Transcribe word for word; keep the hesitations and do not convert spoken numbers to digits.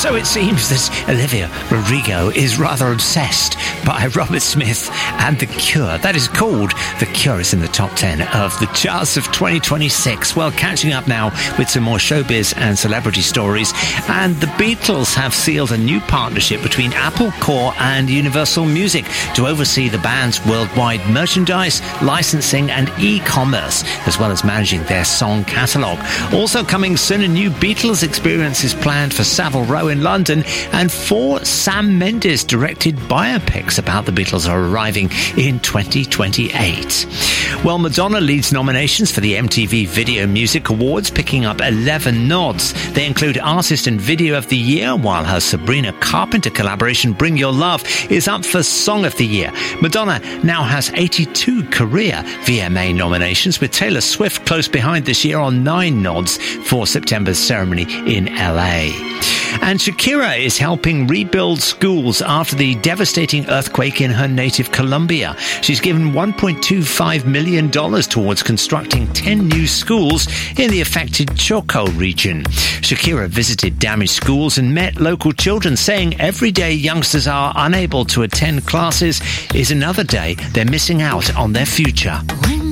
So it seems that Olivia Rodrigo is rather obsessed by Robert Smith and The Cure. That is called The Cure. Is in the top ten of the charts of twenty twenty-six. Well, catching up now with some more showbiz and celebrity stories. And the Beatles have sealed a new partnership between Apple Corps and Universal Music to oversee the band's worldwide merchandise, licensing and e-commerce, as well as managing their song catalogue. Also coming soon, a new Beatles experience is planned for Savile Row in London, and four Sam Mendes directed biopics about the Beatles are arriving in twenty twenty-eight. Well, Madonna leads nominations for the M T V Video Music Awards, picking up eleven nods. They include Artist and Video of the Year, while her Sabrina Carpenter collaboration Bring Your Love is up for Song of the Year. Madonna now has eighty-two career V M A nominations, with Taylor Swift close behind this year on nine nods for September's ceremony in L A. And Shakira is helping rebuild schools after the devastating earthquake in her native Colombia. She's given one point two five million dollars towards constructing ten new schools in the affected Choco region. Shakira visited damaged schools and met local children, saying every day youngsters are unable to attend classes is another day they're missing out on their future. When